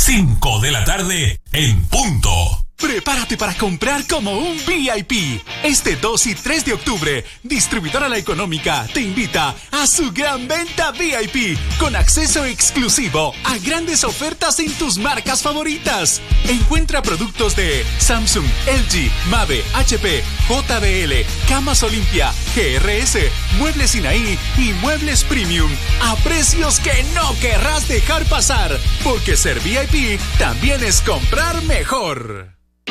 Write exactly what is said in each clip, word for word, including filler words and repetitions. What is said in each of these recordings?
cinco de la tarde en punto. Prepárate para comprar como un V I P. Este dos y tres de octubre, Distribuidora La Económica te invita a su gran venta V I P con acceso exclusivo a grandes ofertas en tus marcas favoritas. Encuentra productos de Samsung, L G, Mave, H P, J B L, Camas Olimpia, G R S, Muebles Sinaí y Muebles Premium a precios que no querrás dejar pasar, porque ser V I P también es comprar mejor.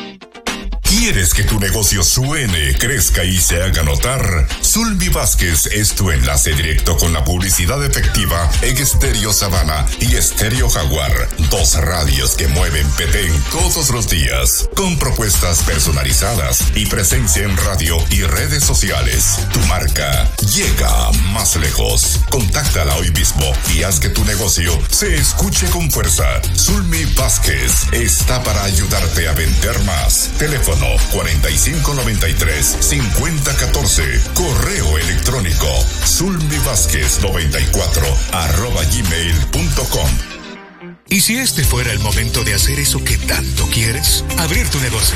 ¿Quieres que tu negocio suene, crezca y se haga notar? Zulmi Vázquez es tu enlace directo con la publicidad efectiva en Estéreo Sabana y Estéreo Jaguar, dos radios que mueven Petén todos los días, con propuestas personalizadas y presencia en radio y redes sociales. Tu marca llega más lejos. Contáctala hoy mismo y haz que tu negocio se escuche con fuerza. Zulmi Vázquez está para ayudarte a vender más. Teléfono cuarenta y cinco noventa y tres cincuenta catorce. Correo electrónico zulmivázquez noventa y cuatro arroba gmail punto com. ¿Y si este fuera el momento de hacer eso que tanto quieres? Abrir tu negocio,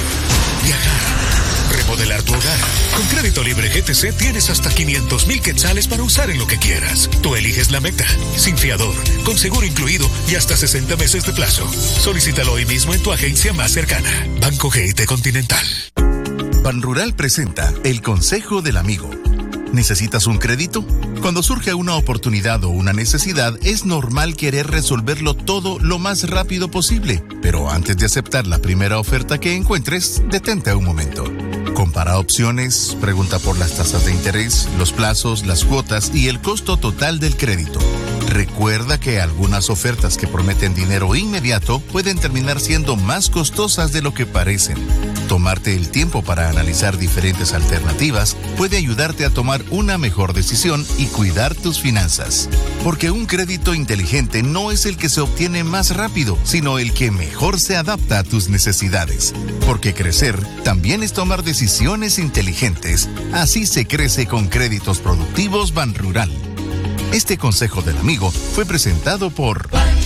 viajar, remodelar tu hogar. Con Crédito Libre G T C tienes hasta quinientos mil quetzales para usar en lo que quieras. Tú eliges la meta, sin fiador, con seguro incluido y hasta sesenta meses de plazo. Solicítalo hoy mismo en tu agencia más cercana. Banco G I T Continental. Banrural presenta el Consejo del Amigo. ¿Necesitas un crédito? Cuando surge una oportunidad o una necesidad, es normal querer resolverlo todo lo más rápido posible. Pero antes de aceptar la primera oferta que encuentres, detente un momento. Compara opciones, pregunta por las tasas de interés, los plazos, las cuotas y el costo total del crédito. Recuerda que algunas ofertas que prometen dinero inmediato pueden terminar siendo más costosas de lo que parecen. Tomarte el tiempo para analizar diferentes alternativas puede ayudarte a tomar una mejor decisión y cuidar tus finanzas. Porque un crédito inteligente no es el que se obtiene más rápido, sino el que mejor se adapta a tus necesidades. Porque crecer también es tomar decisiones inteligentes. Así se crece con Créditos Productivos Banrural. Este consejo del amigo fue presentado por